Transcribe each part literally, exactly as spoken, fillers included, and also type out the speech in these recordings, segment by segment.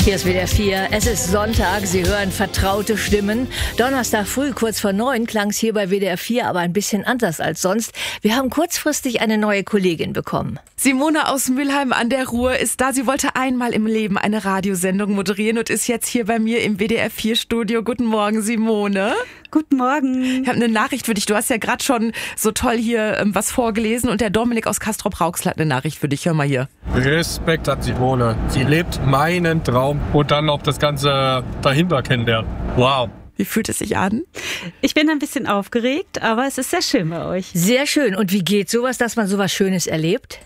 Hier ist W D R vier. Es ist Sonntag. Sie hören vertraute Stimmen. Donnerstag früh, kurz vor neun, klang es hier bei W D R vier aber ein bisschen anders als sonst. Wir haben kurzfristig eine neue Kollegin bekommen. Simone aus Mülheim an der Ruhr ist da. Sie wollte einmal im Leben eine Radiosendung moderieren und ist jetzt hier bei mir im W D R vier Studio. Guten Morgen, Simone. Guten Morgen. Ich habe eine Nachricht für dich. Du hast ja gerade schon so toll hier ähm, was vorgelesen und der Dominik aus Castrop-Rauxel hat eine Nachricht für dich. Hör mal hier. Respekt hat Simone. Sie lebt meinen Traum und dann noch das Ganze dahinter kennenlernen. Wow. Wie fühlt es sich an? Ich bin ein bisschen aufgeregt, aber es ist sehr schön bei euch. Sehr schön. Und wie geht sowas, dass man sowas Schönes erlebt?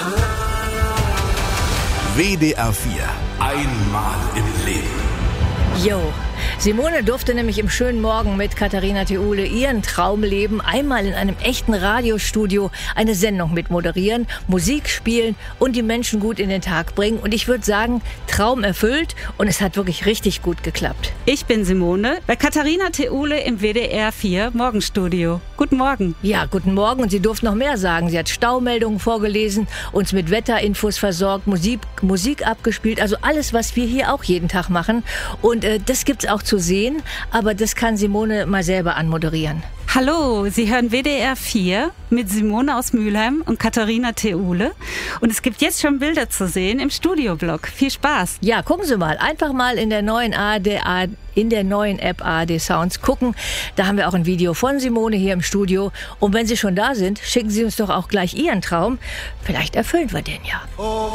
W D R vier. Einmal im Leben. Jo. Simone durfte nämlich im schönen Morgen mit Katharina Theule ihren Traum leben, einmal in einem echten Radiostudio eine Sendung mit moderieren, Musik spielen und die Menschen gut in den Tag bringen. Und ich würde sagen, Traum erfüllt und es hat wirklich richtig gut geklappt. Ich bin Simone, bei Katharina Theule im W D R vier Morgenstudio. Guten Morgen. Ja, guten Morgen und sie durfte noch mehr sagen. Sie hat Staumeldungen vorgelesen, uns mit Wetterinfos versorgt, Musik, Musik abgespielt, also alles, was wir hier auch jeden Tag machen. Und äh, das gibt's auch zu sehen, aber das kann Simone mal selber anmoderieren. Hallo, Sie hören W D R vier mit Simone aus Mülheim und Katharina Theule. Und es gibt jetzt schon Bilder zu sehen im Studioblog. Viel Spaß. Ja, gucken Sie mal. Einfach mal in der neuen A R D, in der neuen App A R D Sounds gucken. Da haben wir auch ein Video von Simone hier im Studio. Und wenn Sie schon da sind, schicken Sie uns doch auch gleich Ihren Traum. Vielleicht erfüllen wir den ja.